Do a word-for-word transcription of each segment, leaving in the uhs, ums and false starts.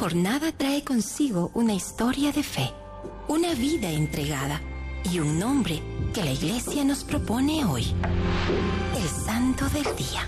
jornada trae consigo una historia de fe, una vida entregada y un nombre que la Iglesia nos propone hoy: el Santo del Día.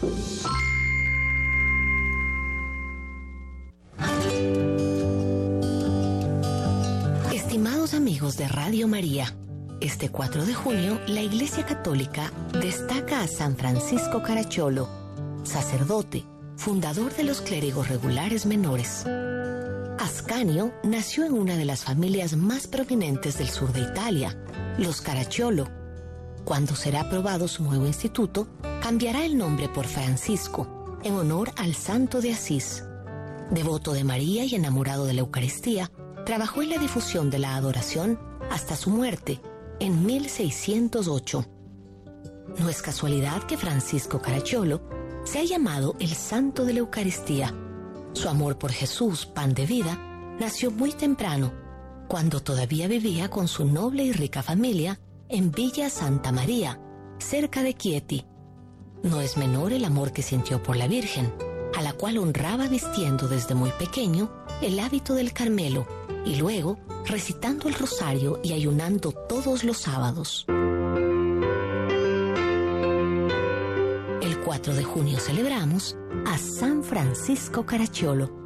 Estimados amigos de Radio María, este cuatro de junio la Iglesia Católica destaca a San Francisco Caracciolo, sacerdote, fundador de los clérigos regulares menores. Ascanio nació en una de las familias más prominentes del sur de Italia, los Caracciolo. Cuando será aprobado su nuevo instituto, cambiará el nombre por Francisco, en honor al Santo de Asís. Devoto de María y enamorado de la Eucaristía, trabajó en la difusión de la adoración hasta su muerte, en mil seiscientos ocho. No es casualidad que Francisco Caracciolo se ha llamado el Santo de la Eucaristía. Su amor por Jesús, pan de vida, nació muy temprano, cuando todavía vivía con su noble y rica familia en Villa Santa María, cerca de Chieti. No es menor el amor que sintió por la Virgen, a la cual honraba vistiendo desde muy pequeño el hábito del Carmelo y luego recitando el rosario y ayunando todos los sábados. El cuatro de junio celebramos a San Francisco Caracciolo.